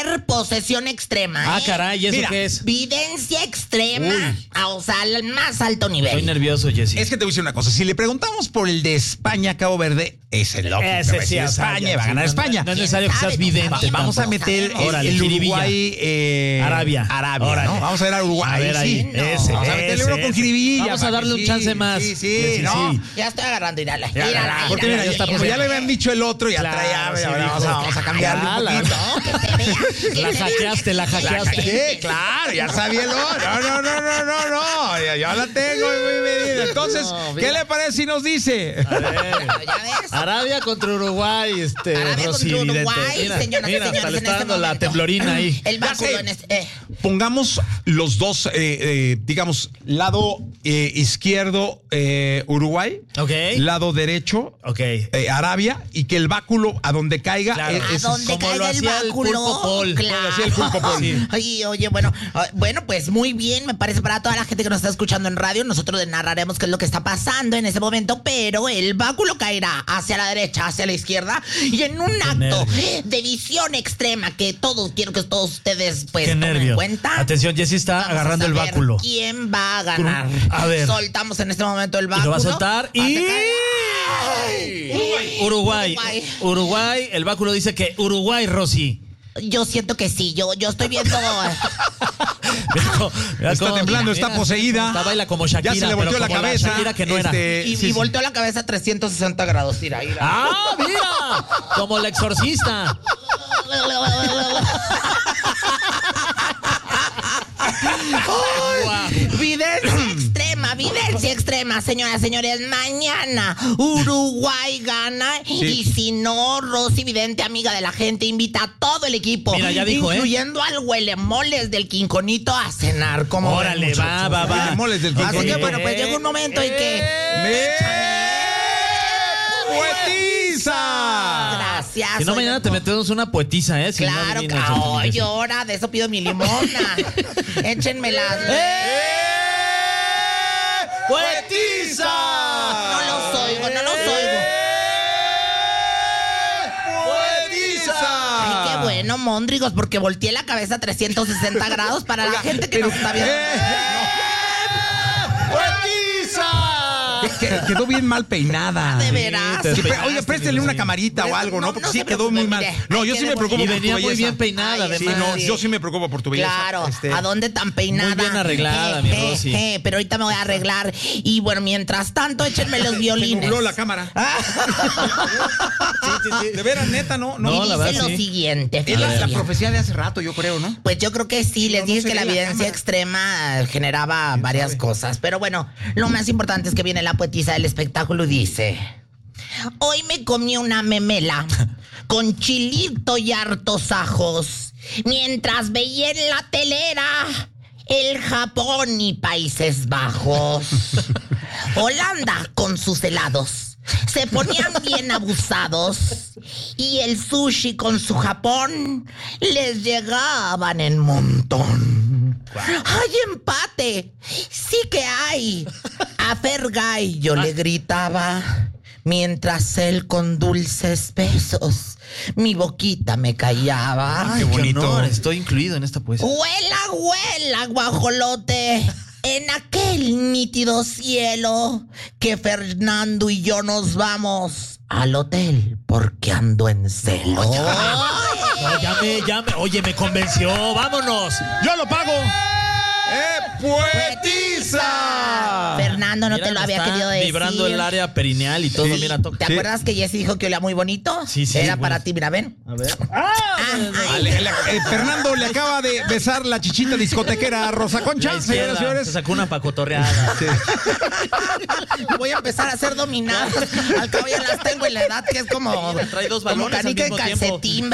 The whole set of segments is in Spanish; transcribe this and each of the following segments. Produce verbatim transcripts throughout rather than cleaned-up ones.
tener posesión extrema. Ah, ¿eh? caray, ¿eso Mira, qué es? Videncia extrema, Uy. a, o sea, al más alto nivel. Estoy nervioso, Jessy. Es que te voy a decir una cosa. Si le preguntamos por el de España, Cabo Verde, es el lógico. Ese va a sí, decir o sea, España, ya, va a sí, ganar no, España. No es ¿Quién necesario que sabe? seas No vidente. sabemos. Vamos a tampoco. meter el, Órale, el jiribilla. Uruguay. Eh, Arabia. Arabia, Órale. ¿no? Vamos a ver a Uruguay. A ver ahí, sí. ese, Vamos a meterle uno ese, con ese. jiribilla. Vamos a para darle que un chance más. Sí, sí, Sí, sí, ¿no? sí. Ya estoy agarrando, irala. Ya, Irala, porque irala, mira, ya está, irala. como ya le habían dicho el otro, ya Claro, traía. sí, ahora dijo. vamos, a, vamos a cambiarle Ah, un la- poquito. Que te vea, que La te vea. hackeaste, la La hackeaste. caché, claro, ya sabía el otro. No, no, no, no, no, no. Ya, ya la tengo muy medida. Entonces, No, ¿qué mira. le parece si nos dice? A ver. Ya ves. Arabia contra Uruguay, este, Arabia Rosy, contra vidente. Uruguay, Mira, señoras y mira, señores, hasta le en está este dando la momento. temblorina ahí. El Ya báculo sé. en este. eh. Pongamos los dos, eh, eh, digamos, lado eh, izquierdo eh, Uruguay, Ok. lado derecho Ok. eh, Arabia, y que el báculo a donde caiga Claro. eh, A es- donde como lo caiga el hacía el báculo. Pulpo Paul. Claro. Como lo hacía el Pulpo Paul. Sí. Ay, oye, bueno, ah, bueno, pues muy bien, me parece para toda la gente que nos está escuchando en radio, nosotros le narraremos qué es lo que está pasando en ese momento, pero el báculo caerá hacia la derecha, hacia la izquierda, y en un acto nervios. de visión extrema que todos, quiero que todos ustedes pues Qué tomen en nervio. cuenta. Atención, Jessy está Vamos a agarrando el saber báculo. ¿Quién va a ganar? A ver. Soltamos en este momento el Y báculo. lo va a soltar y... Hace caer- Uruguay. Uruguay. Uruguay. El báculo dice que Uruguay, Rosy. Yo siento que sí, yo, yo estoy viendo. Mira cómo- mira está cómo- temblando, mira, está poseída. Está baila como Shakira. Ya se le volteó pero la como cabeza. Shakira que no Este, era. Y, sí, y sí. volteó la cabeza a trescientos sesenta grados. Mira, mira. ¡Ah, mira! Como la exorcista. Guau. Videncia extrema, videncia extrema, señoras, señores. Mañana Uruguay gana. Y si no, Rosy Vidente, amiga de la gente, invita a todo el equipo. Mira, ya dijo, ¿eh? incluyendo al huelemoles del Quinconito a cenar. Como Órale, va, va, va. Huelemoles del Así que Quinconito. bueno, pues llega un momento en que. ¡Poetiza! Gracias. Si no, oigan, mañana te metemos una poetiza, ¿eh? Si no Claro, que adivinas, ay, Jessy. ahora de eso pido mi limona. Échenmela. ¡Eh! ¡Poetiza! No los oigo, no los oigo. ¡Poetiza! Ay, qué bueno, Móndrigos, porque volteé la cabeza a trescientos sesenta grados para la gente que nos está viendo. Que- que- quedó bien mal peinada. De veras. te Sí, pero, despeinaste, oye, préstele mi una Rosy. camarita o algo, ¿no? No, Porque no sí se quedó preocupe, muy mal. mire, No, ahí yo sí quedé me preocupo Y por tu venía muy belleza. bien peinada, Ay, Sí, además. no, yo sí me preocupo por tu belleza. Claro, Este, ¿a dónde tan peinada? Muy bien arreglada, mi Eh, Rosy. eh, pero ahorita me voy a arreglar. Y bueno, mientras tanto, échenme los Se violines. nubló la cámara. De veras, neta, no. No, y la dice verdad, lo sí. siguiente. Es la, la fíjense. profecía de hace rato, yo creo, ¿no? Pues yo creo que sí, les no, dije no se que la ve la evidencia cámara. extrema generaba varias cosas. Pero bueno, lo más importante es que viene la poetisa del espectáculo y dice: hoy me comí una memela con chilito y hartos ajos, mientras veía en la telera el Japón y Países Bajos. Holanda con sus helados se ponían bien abusados, y el sushi con su Japón les llegaban en montón. ¡Hay empate! ¡Sí que hay! A Fergay yo le gritaba, mientras él con dulces besos mi boquita me callaba. Ay, qué bonito. honor, estoy incluido en esta poesía. ¡Huela, huela, guajolote! En aquel nítido cielo que Fernando y yo nos vamos al hotel porque ando en celo. No, ya me, ya me, oye, me convenció, vámonos. ¡Yo lo pago! ¡Eh, poetiza! Fernando, no Mira, te lo me había está querido decir. vibrando el área perineal y todo, Sí. mira, toca. ¿Te Sí. acuerdas que Jessy dijo que olía muy bonito? Sí, sí, Era bueno. para ti, mira, ven. A ver. Ah, Ah, ay. le- le- eh, Fernando le acaba de besar la chichita discotequera a Rosa La Concha, izquierda, señoras y señores. se sacó una pacotorreada. Voy a empezar a ser dominada. Al cabo ya las tengo en la edad que es como, Mira, trae dos como balones al canica de mismo tiempo. calcetín.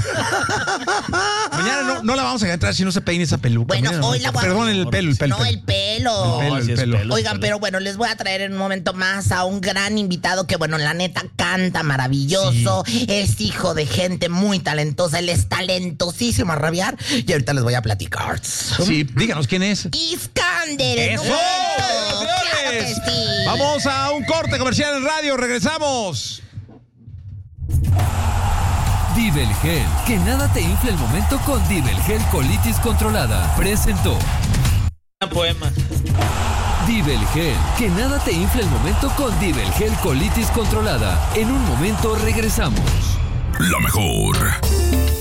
Mañana no, no la vamos a entrar si no se peine esa peluca. Bueno, Mañana no. hoy la voy a- Perdón, el pelo, el pelo. No, el pelo. El pelo, sí el es pelo. pelo. Oigan, pero bueno, les voy a traer en un momento más a un gran invitado que, bueno, la neta canta maravilloso, es hijo de gente muy talentosa, él es talentosísimo a rabiar y ahorita les voy a platicar. Sí, díganos quién es. Iskander. en ¡Eso! un momento. Claro que señores! sí. Vamos a un corte comercial en radio, regresamos. Divel Gel, que nada te infle el momento con Divel Gel Colitis Controlada. Presentó. Un poema. Divel Gel, que nada te infle el momento con Divel Gel Colitis Controlada. En un momento regresamos. La mejor.